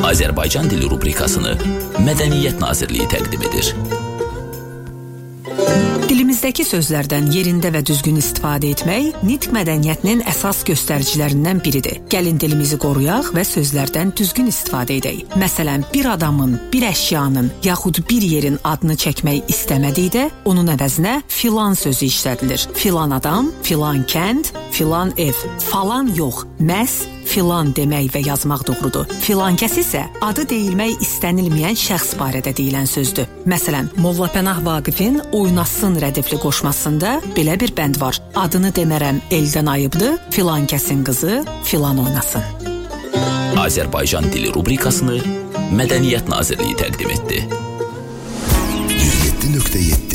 Azərbaycan dili rubrikasını Mədəniyyət Nazirliyi təqdim edir. Dilimizdəki sözlərdən yerində və düzgün istifadə etmək nitq mədəniyyətinin əsas göstəricilərindən biridir. Gəlin dilimizi qoruyaq və sözlərdən düzgün istifadə edək. Məsələn, bir adamın, bir əşyanın yaxud bir yerin adını çəkmək istəmədikdə, onun əvəzinə filan sözü işlədilir. Filan adam, filan kənd, filan ev. Falan yox, məhz filan demək və yazmaq doğrudur. Filankəs isə adı deyilmək istənilməyən şəxs barədə deyilən sözdür. Məsələn, Molla Pənah Vaqifin Oynasın rədifli qoşmasında belə bir bənd var. Adını demərəm eldən ayıbdır, filankəsin qızı filan oynasın. Azərbaycan dili rubrikasını Mədəniyyət Nazirliyi təqdim etdi. 107.7